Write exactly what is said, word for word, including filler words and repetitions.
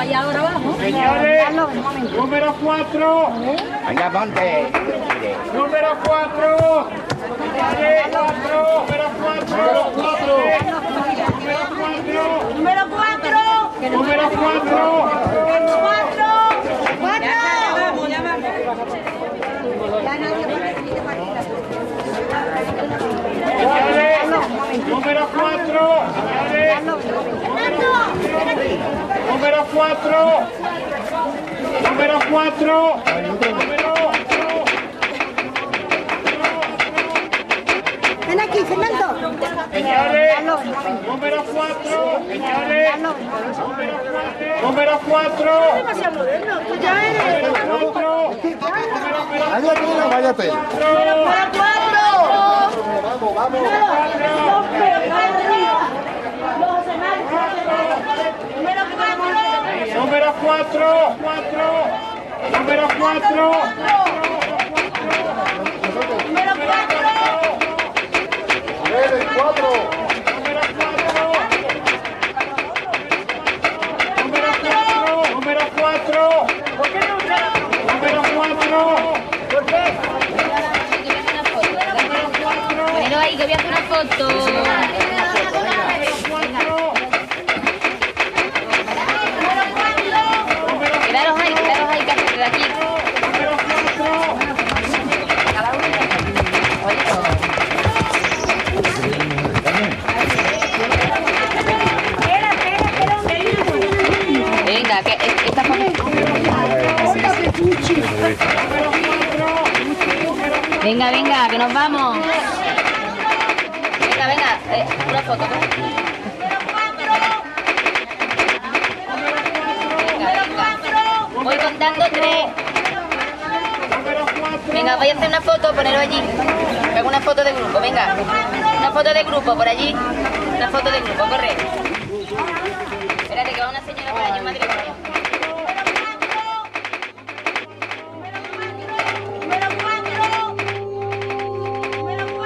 allá ahora abajo. Señores, número cuatro. Venga, ponte. Número cuatro. Señores, cuatro. Número cuatro. Número cuatro. Número cuatro. Número cuatro. Cuatro. Cuatro. Señores, número cuatro. Señores, número cuatro. Número cuatro. Número Ven aquí, Fernando. Señores, número cuatro. Señores, número cuatro. Demasiado moderno. Tú ya eres. Váyate, váyate. Número cuatro. Vamos, vamos. Número cuatro. Cuatro. Número cuatro. Número cuatro. A ver, el cuatro. Número cuatro. Número cuatro. Número cuatro. ¿Por qué no? Número cuatro. ¿Por qué? Pero ahí que voy a hacer una foto. Quedaros ahí, quedaros ahí, que hacer de aquí. Cada uno. Venga, que esta foto. Venga, venga, que nos vamos. Venga, venga, eh, una foto. Venga, venga. Voy contando tres. Venga, voy a hacer una foto, ponerlo allí. Hago una foto de grupo, venga. Una foto de grupo por allí. Una foto de grupo, corre. Espérate que va una señora por allí, madre mía.